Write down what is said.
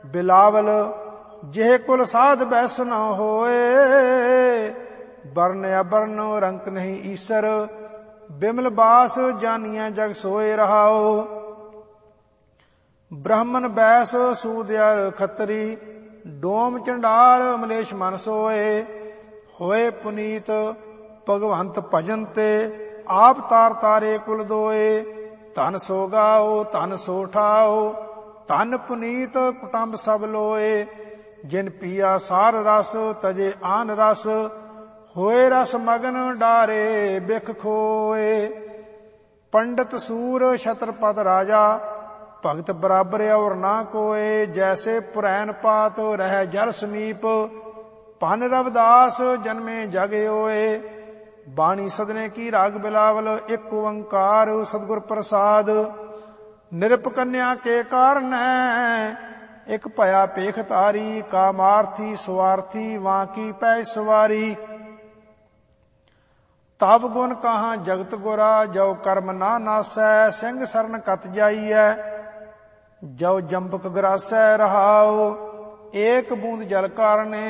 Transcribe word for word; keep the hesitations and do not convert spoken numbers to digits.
ਬਿਲਾਵਲ ਜਿਹ ਕੁਲ ਸਾਧ ਬੈਸ ਨ ਹੋਏ, ਬਰਨ ਅਬਰਨ ਰੰਕ ਨਹੀਂ ਈਸਰ, ਬਿਮਲ ਬਾਸ ਜਾਨੀਐ ਜਗ ਸੋਏ ਰਹਾਓ। ਬ੍ਰਾਹਮਣ ਬੈਸ ਸੂਦਿਆਰ ਖੱਤਰੀ, ਡੋਮ ਚੰਡਾਲ ਮਲੇਸ਼ ਮਨ ਸੋਏ। ਹੋਏ ਪੁਨੀਤ ਭਗਵੰਤ ਭਜਨ ਤੇ, ਆਪ ਤਾਰ ਤਾਰੇ ਕੁਲ ਦੋਏ। ਧਨ ਸੋ ਗਾਓ ਧਨ ਸੋ ਠਾਓ, ਧਨ ਪੁਨੀਤ ਕੁਟੰਬ ਸਭ ਲੋਏ। ਜਿਨ ਪੀਆ ਸਾਰ ਰਸ ਤਜੇ ਆਨ ਰਸ, ਹੋਏ ਰਸ ਮਗਨ ਡਾਰੇ ਬਿਖ ਖੋਏ। ਪੰਡਤ ਸੂਰ ਛਤਰਪਤ ਰਾਜਾ, ਭਗਤ ਬਰਾਬਰ ਔਰ ਨਾ ਕੋਏ। ਜੈਸੇ ਪੁਰੈਨ ਪਾਤ ਰਹਿ ਜਲ ਸਮੀਪ, ਭਨ ਰਵਿਦਾਸ ਜਨਮੇ ਜਗ ਹੋਏ। ਬਾਣੀ ਸਦਨੇ ਕੀ ਰਾਗ ਬਿਲਾਵਲ, ਇੱਕ ਓੰਕਾਰ ਸਤਿਗੁਰ ਪ੍ਰਸਾਦ। ਨਿਰਪ ਕੰਨਿਆ ਕੇ ਕਾਰਨ ਇੱਕ ਭਇਆ ਪੇਖ ਤਾਰੀ, ਕਾਮਾਰਥੀ ਸਵਾਰਥੀ ਵਾਂ ਕੀ ਪੈ ਸਵਾਰੀ। ਤਬ ਗੁਣ ਕਹਾਂ ਜਗਤ ਗੁਰਾ, ਜੋ ਕਰਮ ਨਾ ਨਾਸੈ। ਸਿੰਘ ਸਰਨ ਕਤ ਜਾਈਐ, ਜੋ ਜੰਬਕ ਗਰਾਸੈ ਰਹਾਉ। ਏਕ ਬੂੰਦ ਜਲ ਕਾਰਣੇ